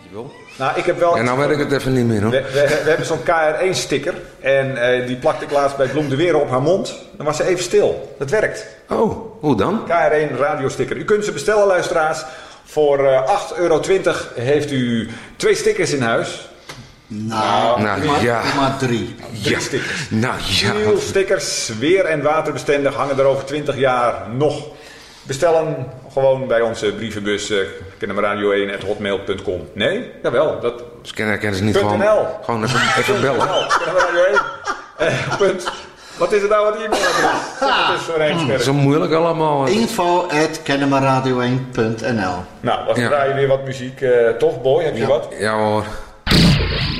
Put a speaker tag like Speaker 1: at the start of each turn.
Speaker 1: Dankjewel.
Speaker 2: Nou, ik heb wel...
Speaker 1: En nou weet ik het even niet meer hoor.
Speaker 2: We hebben zo'n KR1 sticker. En die plakte ik laatst bij Bloem de Weer op haar mond. Dan was ze even stil. Dat werkt.
Speaker 1: Oh, hoe dan?
Speaker 2: KR1 radiosticker. U kunt ze bestellen, luisteraars. Voor €8,20 heeft u 2 stickers in huis.
Speaker 3: Maar 3.
Speaker 2: 3 stickers.
Speaker 1: Nou ja.
Speaker 2: Nieuw stickers, weer- en waterbestendig, hangen er over 20 jaar nog. Bestellen gewoon bij onze brievenbus kennemerradio1@hotmail.com. Nee? Jawel. Dat...
Speaker 1: Dus kennen ze niet gewoon even bellen.
Speaker 2: Punt. Wat is het nou wat e-mailadres?
Speaker 1: Zo moeilijk allemaal.
Speaker 3: info@kennemerradio1.nl.
Speaker 2: Nou, dan draaien we weer wat muziek. Toch, Boy? Heb je wat?
Speaker 1: Ja hoor.